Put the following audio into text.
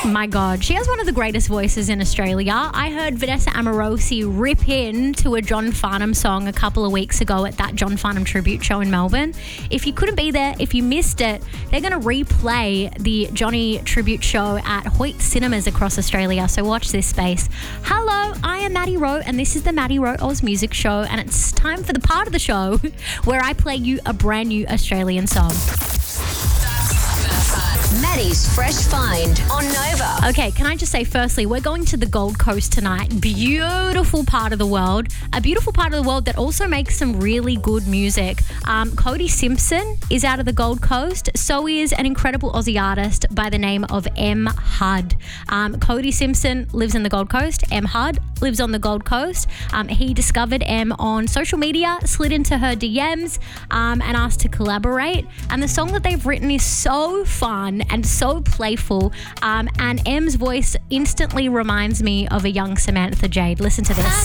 My God, she has one of the greatest voices in Australia. I heard Vanessa Amorosi rip into a John Farnham song a couple of weeks ago at that John Farnham tribute show in Melbourne. If you couldn't be there, if you missed it, they're going to replay the Johnny tribute show at Hoyt Cinemas across Australia, so watch this space. Hello, I am Maddie Rowe, and this is the Maddie Rowe Oz Music Show, and it's time for the part of the show where I play you a brand new Australian song. Maddie's Fresh Find on Nova. Okay, can I just say, firstly, we're going to the Gold Coast tonight. Beautiful part of the world. A beautiful part of the world that also makes some really good music. Cody Simpson is out of the Gold Coast. So is an incredible Aussie artist by the name of M. Hud. Cody Simpson lives in the Gold Coast. M. Hud lives on the Gold Coast. He discovered M on social media, slid into her DMs, and asked to collaborate. And the song that they've written is so fun and so playful, and M's voice instantly reminds me of a young Samantha Jade. Listen to this.